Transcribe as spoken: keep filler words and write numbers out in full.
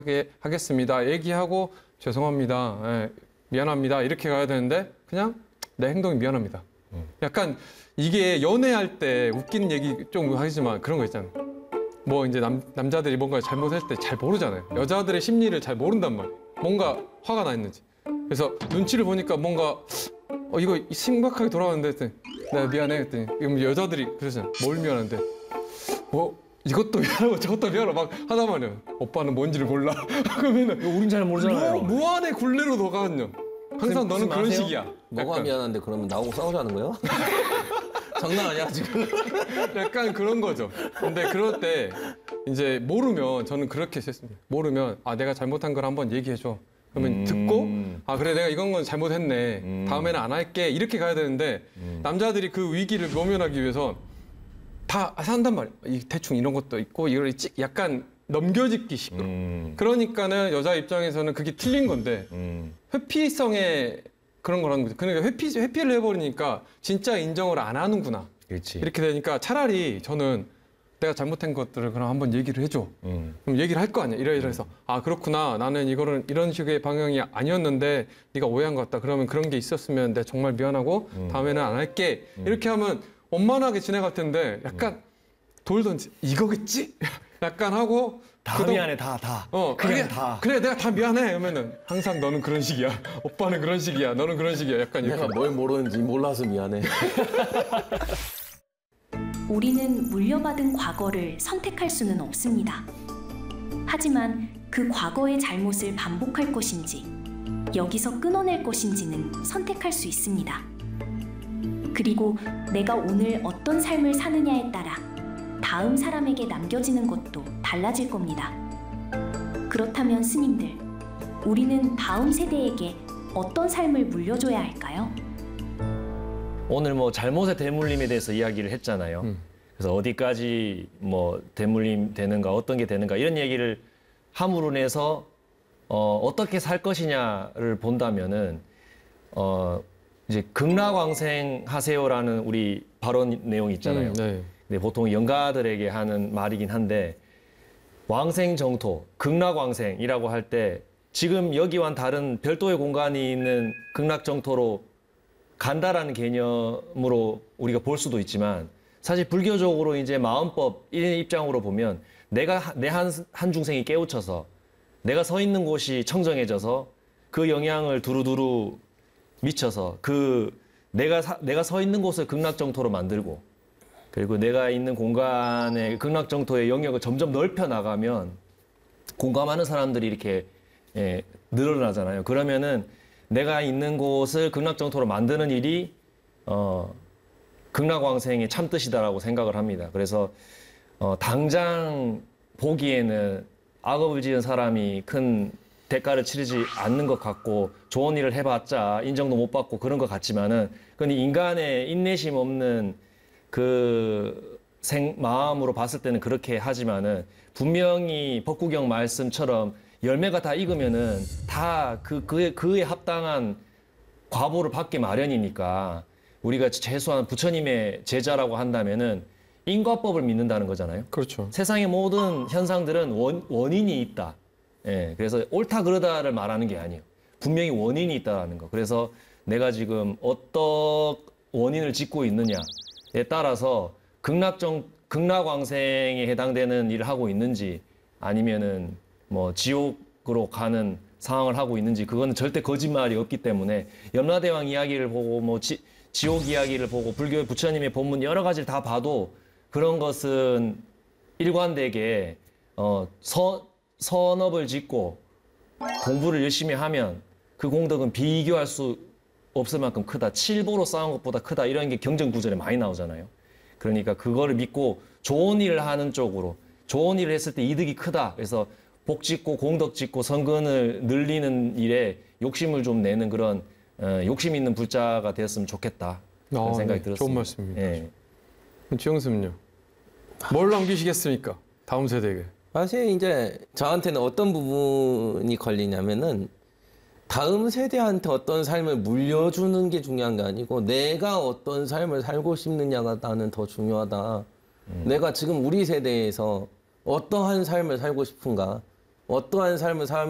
하겠습니다. 얘기하고 죄송합니다. 예, 미안합니다. 이렇게 가야 되는데 그냥 내 행동이 미안합니다. 약간 이게 연애할 때 웃기는 얘기 좀 하지만 그런 거 있잖아요. 뭐 이제 남, 남자들이 뭔가 잘못했을 때 잘 모르잖아요. 여자들의 심리를 잘 모른단 말이에요. 뭔가 화가 나 있는지. 그래서 눈치를 보니까 뭔가 어, 이거 심각하게 돌아왔는데 했더니 내가 미안해 했더니 이건 여자들이 그러잖아요. 뭘 미안한데 뭐 이것도 미안하고 저것도 미안하고 막 하다 말이에요. 오빠는 뭔지를 몰라. 그러면은 우린 잘 모르잖아요. 무, 무한의 굴레로 너가는요. 항상 너는 그런 아세요? 식이야. 너가 약간. 미안한데 그러면 나하고 싸우자는 거야? 장난 아니야 지금? 약간 그런 거죠. 근데 그럴 때 이제 모르면 저는 그렇게 했습니다. 모르면 아 내가 잘못한 걸 한번 얘기해줘. 그러면 음. 듣고 아 그래 내가 이건 건 잘못했네. 음. 다음에는 안 할게. 이렇게 가야 되는데 음. 남자들이 그 위기를 모면하기 위해서 다 산단 말이에요. 이 대충 이런 것도 있고 이걸 약간 넘겨짚기 식으로. 음. 그러니까는 여자 입장에서는 그게 틀린 건데 음. 회피성의 그런 거라는 거죠. 그러니까 회피, 회피를 해버리니까 진짜 인정을 안 하는구나. 그렇지. 이렇게 되니까 차라리 저는 내가 잘못한 것들을 그럼 한번 얘기를 해줘. 음. 그럼 얘기를 할 거 아니야. 이래 이래서 아 그렇구나. 나는 이거는 이런 식의 방향이 아니었는데 네가 오해한 것 같다. 그러면 그런 게 있었으면 내가 정말 미안하고 음. 다음에는 안 할게. 음. 이렇게 하면 원만하게 지나갈 텐데 약간 음. 돌 던지 이거겠지? 약간 하고 다 그동- 미안해, 다, 다. 어, 그냥 그래, 다. 그래, 내가 다 미안해. 그러면은 항상 너는 그런 식이야. 오빠는 그런 식이야. 너는 그런 식이야. 약간 이렇게. 내가 뭘 모르는지 몰라서 미안해. 우리는 물려받은 과거를 선택할 수는 없습니다. 하지만 그 과거의 잘못을 반복할 것인지, 여기서 끊어낼 것인지는 선택할 수 있습니다. 그리고 내가 오늘 어떤 삶을 사느냐에 따라 다음 사람에게 남겨지는 것도 달라질 겁니다. 그렇다면 스님들, 우리는 다음 세대에게 어떤 삶을 물려줘야 할까요? 오늘 뭐 잘못의 대물림에 대해서 이야기를 했잖아요. 음. 그래서 어디까지 뭐 대물림 되는가, 어떤 게 되는가 이런 얘기를 함으로 내서 어, 어떻게 살 것이냐를 본다면은 어, 이제 극락왕생 하세요라는 우리 발언 내용이 있잖아요. 음, 네. 근데 보통 영가들에게 하는 말이긴 한데 왕생정토, 극락왕생이라고 할 때 지금 여기와는 다른 별도의 공간이 있는 극락정토로 간다라는 개념으로 우리가 볼 수도 있지만 사실 불교적으로 이제 마음법 일 입장으로 보면 내가 내 한 한 중생이 깨우쳐서 내가 서 있는 곳이 청정해져서 그 영향을 두루두루 미쳐서 그 내가 사, 내가 서 있는 곳을 극락정토로 만들고 그리고 내가 있는 공간의 극락정토의 영역을 점점 넓혀 나가면 공감하는 사람들이 이렇게 예, 늘어나잖아요. 그러면은 내가 있는 곳을 극락정토로 만드는 일이 어, 극락왕생의 참뜻이다라고 생각을 합니다. 그래서 어, 당장 보기에는 악업을 지은 사람이 큰 대가를 치르지 않는 것 같고 좋은 일을 해봤자 인정도 못 받고 그런 것 같지만은 그건 인간의 인내심 없는 그 생, 마음으로 봤을 때는 그렇게 하지만은 분명히 법구경 말씀처럼 열매가 다 익으면은 다 그, 그에, 그에 합당한 과보를 받기 마련이니까 우리가 최소한 부처님의 제자라고 한다면은 인과법을 믿는다는 거잖아요. 그렇죠. 세상의 모든 현상들은 원, 원인이 있다. 예, 그래서 옳다 그르다를 말하는 게 아니에요. 분명히 원인이 있다는 거. 그래서 내가 지금 어떤 원인을 짓고 있느냐에 따라서 극락정, 극락왕생에 해당되는 일을 하고 있는지 아니면은 뭐 지옥으로 가는 상황을 하고 있는지 그거는 절대 거짓말이 없기 때문에 염라대왕 이야기를 보고 뭐 지, 지옥 이야기를 보고 불교의 부처님의 본문 여러 가지를 다 봐도 그런 것은 일관되게 어, 서, 선업을 짓고 공부를 열심히 하면 그 공덕은 비교할 수 없을 만큼 크다. 칠보로 쌓은 것보다 크다. 이런 게 경전구절에 많이 나오잖아요. 그러니까 그거를 믿고 좋은 일을 하는 쪽으로 좋은 일을 했을 때 이득이 크다. 그래서 복 짓고 공덕 짓고 선근을 늘리는 일에 욕심을 좀 내는 그런 어, 욕심 있는 불자가 되었으면 좋겠다. 그런 아, 생각이 네. 들었습니다. 좋은 말씀입니다. 예. 지영수는요? 뭘 남기시겠습니까? 다음 세대에게. 사실 이제 저한테는 어떤 부분이 걸리냐면은 다음 세대한테 어떤 삶을 물려주는 게 중요한 게 아니고 내가 어떤 삶을 살고 싶느냐가 나는 더 중요하다. 음. 내가 지금 우리 세대에서 어떠한 삶을 살고 싶은가, 어떠한 삶을 살